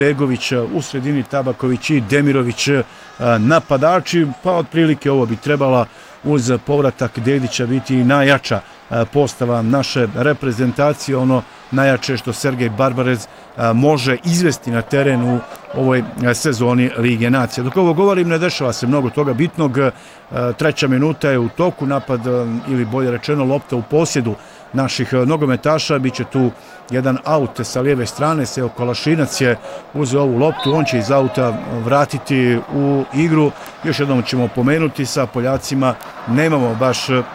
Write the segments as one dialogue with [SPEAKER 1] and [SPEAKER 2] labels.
[SPEAKER 1] Begović u sredini, Tabaković i Demirović napadači, pa otprilike ovo bi trebala uz povratak Dedića biti najjača postava naše reprezentacije, ono najjače što Sergej Barbarez može izvesti na teren u ovoj sezoni Lige nacija. Dok ovo govorim, ne dešava se mnogo toga bitnog. Treća minuta je u toku, napad ili bolje rečeno lopta u posjedu naših nogometaša. Biće tu jedan aut sa lijeve strane, Seo Kolašinac je uzeo ovu loptu, on će iz auta vratiti u igru. Još jednom ćemo pomenuti, sa Poljacima nemamo baš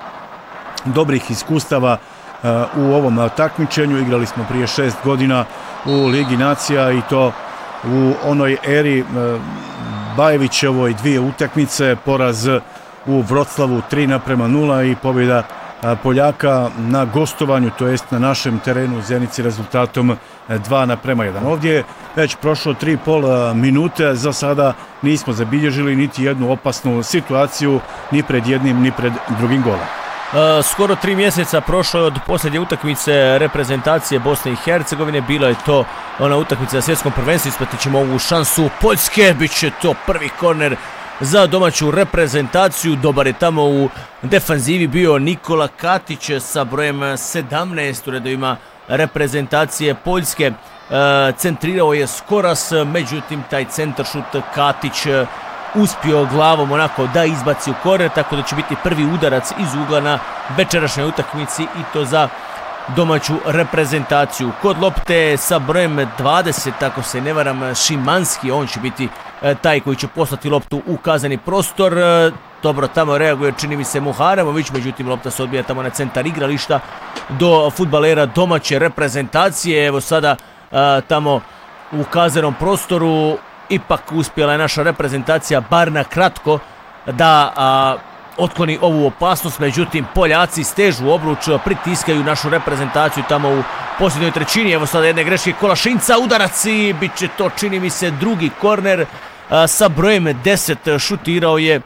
[SPEAKER 1] dobrih iskustava u ovom takmičenju. Igrali smo prije 6 godina u Ligi nacija i to u onoj eri Bajevićevoj 2 utakmice, poraz u Vroclavu 3:0 i pobjeda Poljaka na gostovanju, to jest na našem terenu u Zenici rezultatom 2:1. Ovdje je već prošlo 3,5 minute, za sada nismo zabilježili niti jednu opasnu situaciju ni pred jednim ni pred drugim golom.
[SPEAKER 2] Skoro 3 mjeseca prošlo je od posljednje utakmice reprezentacije Bosne i Hercegovine. Bila je to ona utakmica na svjetskom prvenstvu. Ispratit ćemo ovu šansu Poljske. Biće to prvi korner za domaću reprezentaciju. Dobar je tamo u defanzivi bio Nikola Katić sa brojem 17 u redovima reprezentacije Poljske. Centrirao je Skoras, međutim taj centaršut Katić uspio glavom onako da izbaci u korner, tako da će biti prvi udarac iz ugla na večerašnjoj utakmici i to za domaću reprezentaciju. Kod lopte sa brojem 20, ako se ne varam, Šimanski, on će biti taj koji će poslati loptu u kazani prostor. Dobro tamo reaguje, čini mi se, Muharemović, međutim lopta se odbija tamo na centar igrališta do fudbalera domaće reprezentacije. Evo sada tamo u kazanom prostoru ipak uspjela je naša reprezentacija bar na kratko da otkloni ovu opasnost, međutim Poljaci stežu obruč, pritiskaju našu reprezentaciju tamo u posljednjoj trećini. Evo sada jedne greške Kolašinca, udarac i bit će to, čini mi se, drugi korner. Sa brojem 10 šutirao je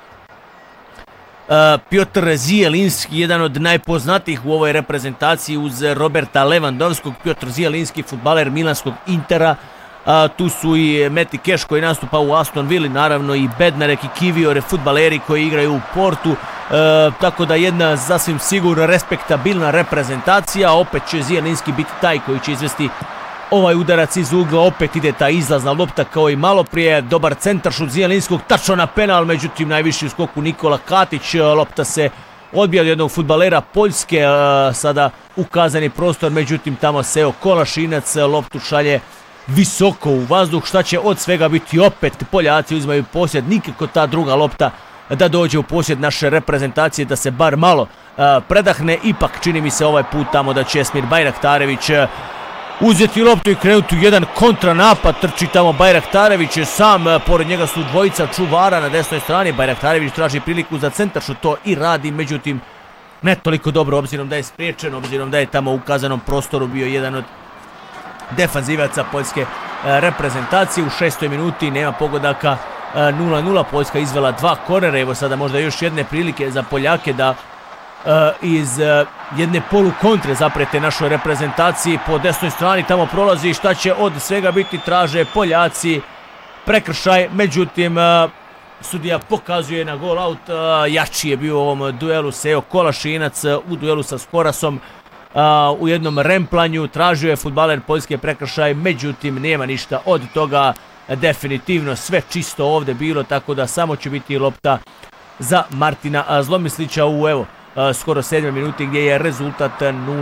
[SPEAKER 2] Piotr Zijelinski, jedan od najpoznatijih u ovoj reprezentaciji uz Roberta Lewandowskog. Piotr Zijelinski, fudbaler milanskog Intera. Tu su i Meti Keš koji nastupa u Aston Villa, naravno i Bednarek i Kiviore, fudbaleri koji igraju u Portu, tako da jedna sasvim sigurno respektabilna reprezentacija. Opet će Zijelinski biti taj koji će izvesti ovaj udarac iz ugla, opet ide ta izlazna lopta kao i malo prije, dobar centaršut Zijelinskog, tačno na penal, međutim najviši u skoku Nikola Katić, lopta se odbija od jednog fudbalera Poljske, sada ukazani prostor, međutim tamo Seo Kolašinac loptu šalje visoko u vazduh. Šta će od svega biti? Opet Poljaci uzimaju posjed, nikako ta druga lopta da dođe u posjed naše reprezentacije, da se bar malo predahne. Ipak čini mi se ovaj put tamo da će Esmir Bajraktarević uzeti loptu i krenuti u jedan kontranapad. Trči tamo Bajraktarević sam, pored njega su dvojica čuvara na desnoj strani. Bajraktarević traži priliku za centaršut, to i radi, međutim ne toliko dobro, obzirom da je spriječen, obzirom da je tamo u kazanom prostoru bio jedan od defanzivaca poljske reprezentacije. U 6. minuti nema pogodaka, 0:0, Poljska izvela 2 kornera. Evo sada možda još jedne prilike za Poljake da iz jedne polukontre zaprete našoj reprezentaciji. Po desnoj strani tamo prolazi, šta će od svega biti? Traže Poljaci prekršaj, međutim sudija pokazuje na gol out. Jači je bio u ovom duelu Seo Kolašinac u duelu sa Skorasom. U jednom remplanju tražio je fudbaler Poljske prekršaj, međutim nema ništa od toga. Definitivno sve čisto ovdje bilo, tako da samo će biti lopta za Martina Zlomislića u skoro 7. minuti gdje je rezultat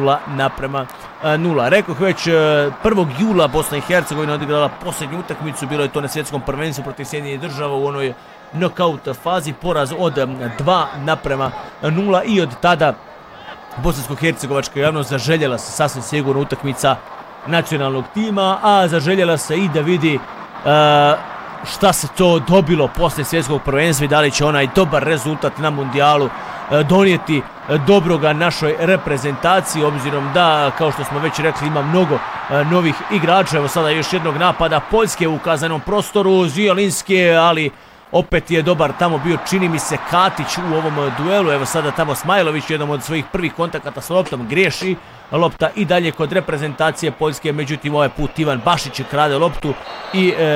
[SPEAKER 2] 0:0. Rekoh već 1. jula Bosna i Hercegovina odigrala posljednju utakmicu, bilo je to na svjetskom prvenstvu protiv Sjedinjenih Država u onoj knockout fazi, poraz od 2:0 i od tada bosansko-hercegovačka javnost zaželjela se sasvim sigurno utakmica nacionalnog tima, a zaželjela se i da vidi šta se to dobilo posle svjetskog prvenstva i da li će onaj dobar rezultat na mundijalu donijeti dobroga našoj reprezentaciji, obzirom da, kao što smo već rekli, ima mnogo novih igrača. Evo sada još jednog napada Poljske u kazanom prostoru, Zijelinski, ali opet je dobar tamo bio, čini mi se, Katić u ovom duelu. Evo sada tamo Smajlović, jednom od svojih prvih kontakata s loptom, griješi. Lopta i dalje kod reprezentacije Poljske, međutim ovaj put Ivan Bašić krade loptu i